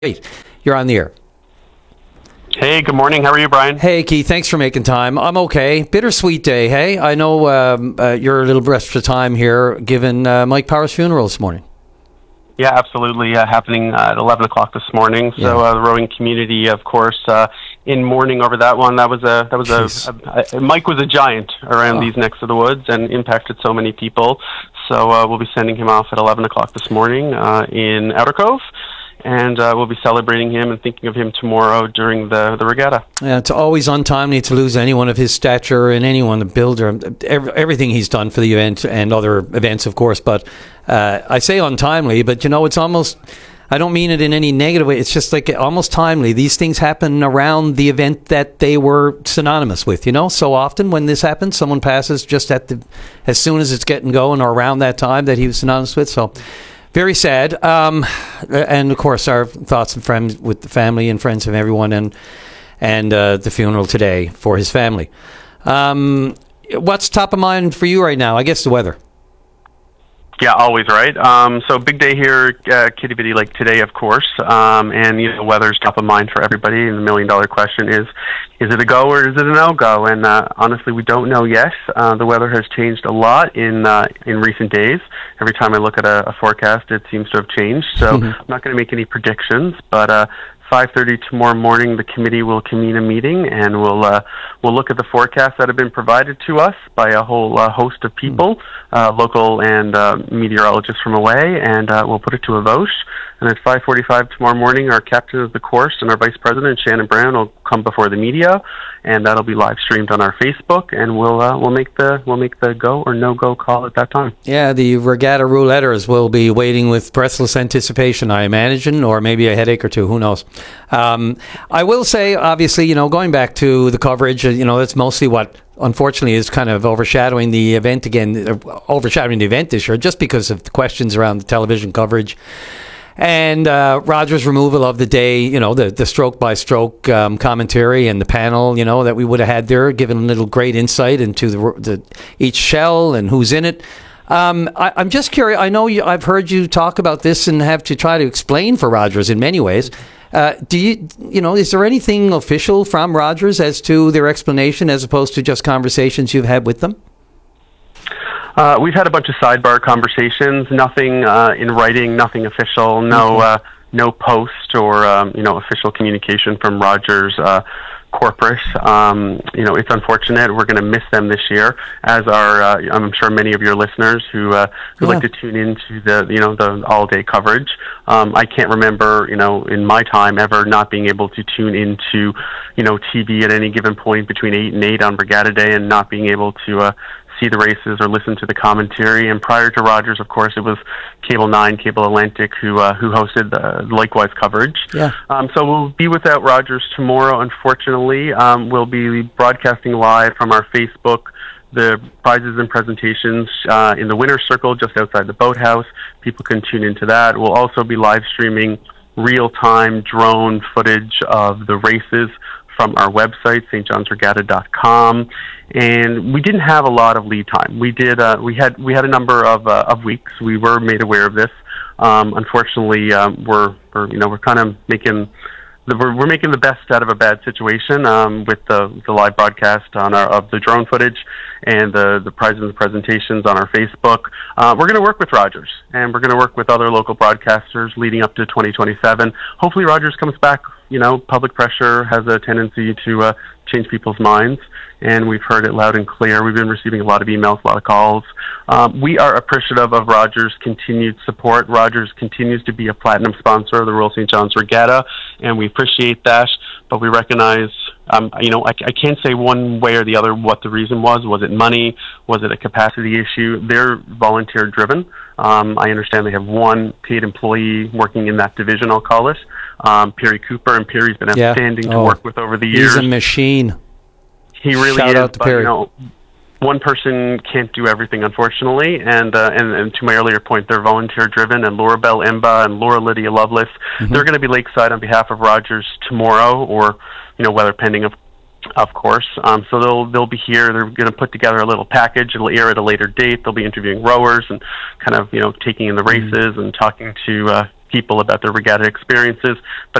Great. You're on the air. Hey, good morning. How are you, Brian? Hey, Keith. Thanks for making time. I'm okay. Bittersweet day, hey? I know you're a little pressed for time here, given Mike Power's funeral this morning. Yeah, absolutely. Happening at 11 o'clock this morning. So the rowing community, of course, in mourning over that one. Mike was a giant around these necks of the woods and impacted so many people. So we'll be sending him off at 11 o'clock this morning in Outer Cove. And we'll be celebrating him and thinking of him tomorrow during the regatta. Yeah, it's always untimely to lose anyone of his stature and anyone, the builder, everything he's done for the event and other events, of course. But I say untimely, but, it's almost, I don't mean it in any negative way. It's just like almost timely. These things happen around the event that they were synonymous with, So often when this happens, someone passes just as soon as it's getting going or around that time that he was synonymous with. So very sad. And of course, our thoughts and friends with the family and friends of everyone and the funeral today for his family. What's top of mind for you right now? I guess the weather. Yeah, always, right? So big day here, Kitty Bitty Lake today, of course. And, weather's top of mind for everybody. And the million-dollar question is it a go or is it a no-go? And honestly, we don't know yet. The weather has changed a lot in recent days. Every time I look at a forecast, it seems to have changed. So I'm not going to make any predictions, but 5:30 tomorrow morning, the committee will convene a meeting, and we'll look at the forecasts that have been provided to us by a whole host of people, local and meteorologists from away, and we'll put it to a vote. And at 5:45 tomorrow morning, our captain of the course and our vice president, Shannon Brown, will come before the media, and that'll be live streamed on our Facebook, and we'll make the go or no go call at that time. Yeah, the regatta rouletters will be waiting with breathless anticipation, I imagine, or maybe a headache or two. Who knows? I will say, obviously, going back to the coverage, that's mostly what unfortunately is kind of overshadowing the event this year, just because of the questions around the television coverage. And Roger's removal of the day, the stroke-by-stroke commentary and the panel, that we would have had there, given a little great insight into each shell and who's in it. I'm just curious. I know I've heard you talk about this and have to try to explain for Rogers in many ways. Is there anything official from Rogers as to their explanation as opposed to just conversations you've had with them? We've had a bunch of sidebar conversations, nothing in writing, nothing official, no post or, official communication from Rogers corporate. It's unfortunate. We're going to miss them this year, as are, I'm sure, many of your listeners who like to tune into the all-day coverage. I can't remember, in my time ever not being able to tune into, TV at any given point between 8 and 8 on Regatta Day and not being able to see the races or listen to the commentary. And prior to Rogers, of course, it was Cable 9, Cable Atlantic who hosted the likewise coverage. Yeah. So we'll be without Rogers tomorrow, unfortunately. We'll be broadcasting live from our Facebook the prizes and presentations in the winner's circle just outside the boathouse. People can tune into that. We'll also be live streaming real-time drone footage of the races from our website, stjohnsregatta.com, and we didn't have a lot of lead time. We had a number of weeks. We were made aware of this. Unfortunately, we're kind of making the best out of a bad situation with the live broadcast of the drone footage and the prizes and presentations on our Facebook. We're going to work with Rogers, and we're going to work with other local broadcasters leading up to 2027. Hopefully Rogers comes back. Public pressure has a tendency to change people's minds, and we've heard it loud and clear. We've been receiving a lot of emails, a lot of calls. We are appreciative of Rogers' continued support. Rogers continues to be a platinum sponsor of the Royal St. John's Regatta, and we appreciate that, but we recognize, I can't say one way or the other what the reason was. Was it money? Was it a capacity issue? They're volunteer-driven. I understand they have one paid employee working in that division, I'll call it, Perry Cooper, and Perry's been outstanding to work with over the years. He's a machine. He really Shout is, out to Perry. One person can't do everything, unfortunately, and to my earlier point, they're volunteer-driven, and Laura Bell Emba and Laura Lydia Lovelace, they're going to be lakeside on behalf of Rogers tomorrow, or, weather pending, of course. So they'll be here. They're going to put together a little package. It'll air at a later date. They'll be interviewing rowers and kind of, taking in the races and talking to people about their regatta experiences. But